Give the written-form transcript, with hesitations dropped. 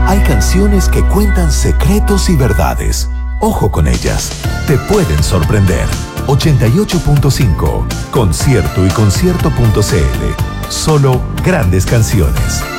Hay canciones que cuentan secretos y verdades. Ojo con ellas, te pueden sorprender. 88.5, concierto y concierto.cl. Solo grandes canciones.